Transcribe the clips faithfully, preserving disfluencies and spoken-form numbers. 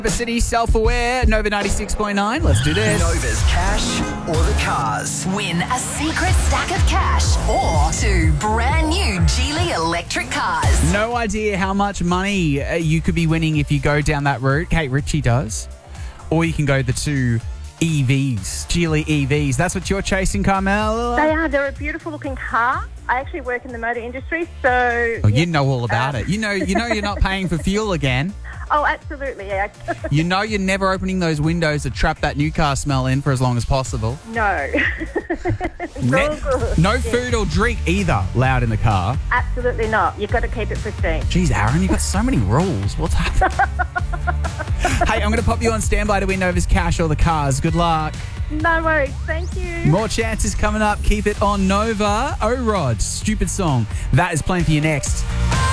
City, self-aware, Nova ninety-six point nine. Let's do this. Nova's cash or the cars. Win a secret stack of cash or two brand new Geely electric cars. No idea how much money uh, you could be winning if you go down that route. Kate Ritchie does. Or you can go the two E Vs, Geely E Vs. That's what you're chasing, Carmel? They are. They're a beautiful looking car. I actually work in the motor industry, so... Oh, yeah. you know all about um, it. You know, you know you're not paying for fuel again. Oh, absolutely, yeah. You know you're never opening those windows to trap that new car smell in for as long as possible. No. It's Ne- all good. no Yeah. food or drink either loud in the car. Absolutely not. You've got to keep it pristine. Jeez, Aaron, you've got so many rules. What's happening? Hey, I'm going to pop you on standby to win Nova's cash or the cars. Good luck. No worries. Thank you. More chances coming up. Keep it on Nova. O-Rod, Stupid Song. That is playing for you next.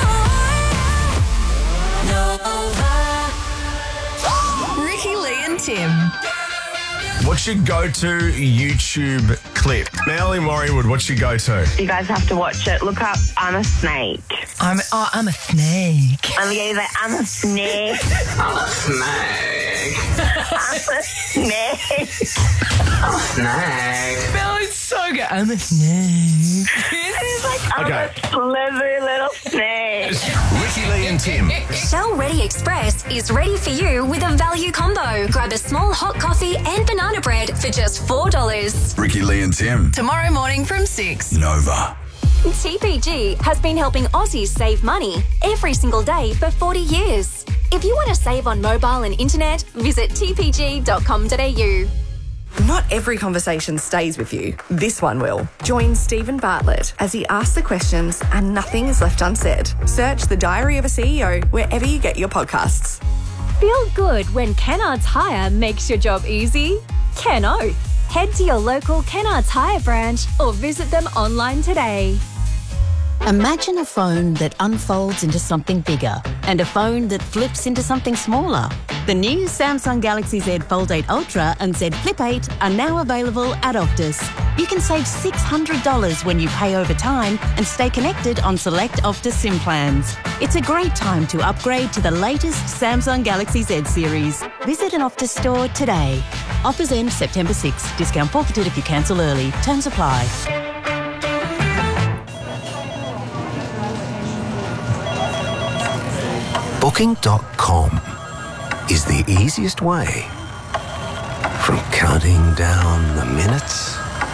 Ricky, Lee and Tim. What's your go-to YouTube clip? Melly Morriewood, what's your go-to? You guys have to watch it. Look up I'm a Snake. I'm oh, I'm a snake. I'm going to say I'm a snake. I'm a snake. I'm a snake. I'm a snake. Bill, it's so good. I'm a snake. It's like I'm Okay. a slithery little snake. Ricky, Lee and Tim. Shell Ready Express is ready for you with a value combo. Grab a small hot coffee and banana bread for just four dollars. Ricky, Lee and Tim. Tomorrow morning from six. Nova. T P G has been helping Aussies save money every single day for forty years. If you want to save on mobile and internet, visit t p g dot com dot a u. Not every conversation stays with you. This one will. Join Stephen Bartlett as he asks the questions and nothing is left unsaid. Search The Diary of a C E O wherever you get your podcasts. Feel good when Kennards Hire makes your job easy? Ken Oath. Head to your local Kennards Hire branch or visit them online today. Imagine a phone that unfolds into something bigger and a phone that flips into something smaller. The new Samsung Galaxy Z Fold eight Ultra and Z Flip eight are now available at Optus. You can save six hundred dollars when you pay over time and stay connected on select Optus SIM plans. It's a great time to upgrade to the latest Samsung Galaxy Z series. Visit an Optus store today. Offers end September sixth. Discount forfeited if you cancel early. Terms apply. Booking dot com is the easiest way from counting down the minutes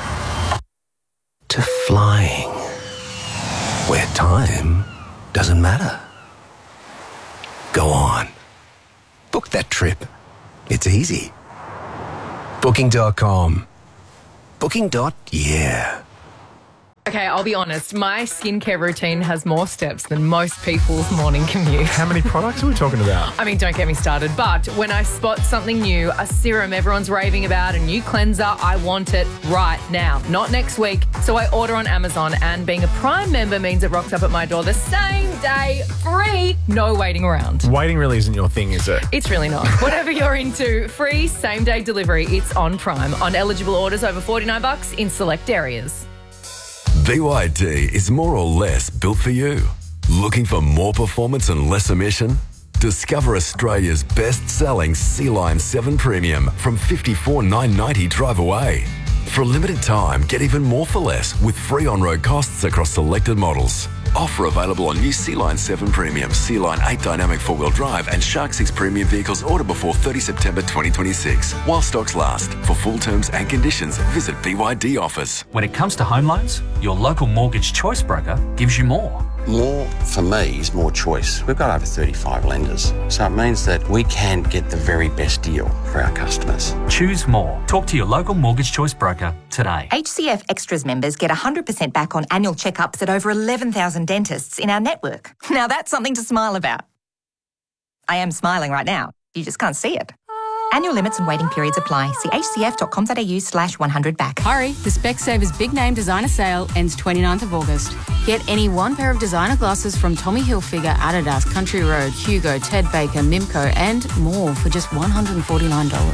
to flying where time doesn't matter. Go on. Book that trip. It's easy. Booking dot com. Booking. Yeah. Okay, I'll be honest. My skincare routine has more steps than most people's morning commute. How many products are we talking about? I mean, don't get me started, but when I spot something new, a serum everyone's raving about, a new cleanser, I want it right now, not next week. So I order on Amazon, and being a Prime member means it rocks up at my door the same day, free, no waiting around. Waiting really isn't your thing, is it? It's really not. Whatever you're into, free same-day delivery, it's on Prime. On eligible orders over forty-nine bucks in select areas. B Y D is more or less built for you. Looking for more performance and less emission? Discover Australia's best-selling Sea-Line seven Premium from fifty-four thousand nine hundred ninety dollars drive away. For a limited time, get even more for less with free on-road costs across selected models. Offer available on new Sea-Line seven Premium, Sea-Line eight Dynamic four-wheel drive and Shark six Premium vehicles ordered before thirtieth September twenty twenty-six. While stocks last. For full terms and conditions, visit B Y D Office. When it comes to home loans, your local mortgage choice broker gives you more. More, for me, is more choice. We've got over thirty-five lenders, so it means that we can get the very best deal for our customers. Choose more. Talk to your local mortgage choice broker today. H C F Extras members get one hundred percent back on annual checkups at over eleven thousand dentists in our network. Now that's something to smile about. I am smiling right now. You just can't see it. Annual limits and waiting periods apply. See h c f dot com dot a u slash one hundred back. Hurry, the Specsavers Big Name Designer Sale ends twenty-ninth of August. Get any one pair of designer glasses from Tommy Hilfiger, Adidas, Country Road, Hugo, Ted Baker, Mimco and more for just one hundred forty-nine dollars.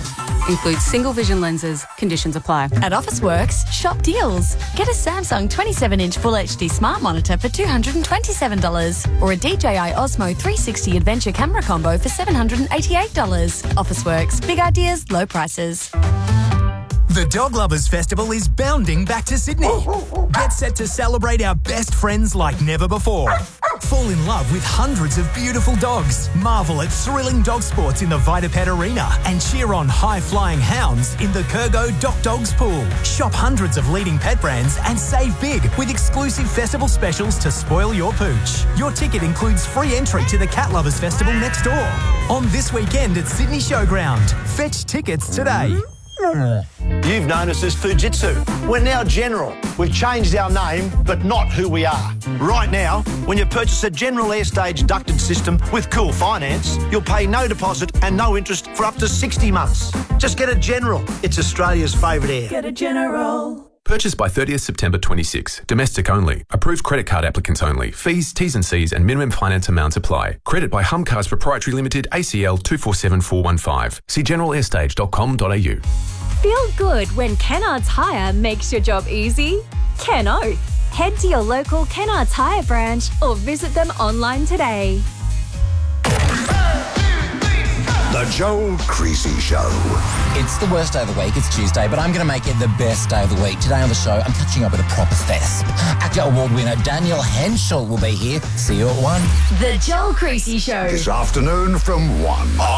Includes single vision lenses. Conditions apply. At Officeworks, shop deals. Get a Samsung twenty-seven inch Full H D Smart Monitor for two hundred twenty-seven dollars or a D J I Osmo three sixty Adventure Camera Combo for seven hundred eighty-eight dollars. Officeworks. Big ideas, low prices. The Dog Lovers Festival is bounding back to Sydney. Get set to celebrate our best friends like never before. Fall in love with hundreds of beautiful dogs. Marvel at thrilling dog sports in the Vitapet Arena and cheer on high-flying hounds in the Kurgo Doc Dogs Pool. Shop hundreds of leading pet brands and save big with exclusive festival specials to spoil your pooch. Your ticket includes free entry to the Cat Lovers Festival next door. On this weekend at Sydney Showground. Fetch tickets today. You've known us as Fujitsu. We're now General. We've changed our name, but not who we are. Right now, when you purchase a General Airstage ducted system with Cool Finance, you'll pay no deposit and no interest for up to sixty months. Just get a General. It's Australia's favourite air. Get a General. Purchase by thirtieth September twenty-six. Domestic only. Approved credit card applicants only. Fees, T's and C's and minimum finance amounts apply. Credit by Humcars Proprietary Limited, A C L two four seven four one five. See general airstage dot com dot a u. Feel good when Kennards Hire makes your job easy? Ken Oath. Head to your local Kennards Hire branch or visit them online today. The Joel Creasy Show. It's the worst day of the week. It's Tuesday, but I'm going to make it the best day of the week. Today on the show, I'm catching up with a proper thesp. Actor award winner Daniel Henschel will be here. See you at one. The Joel Creasy Show. This afternoon from one.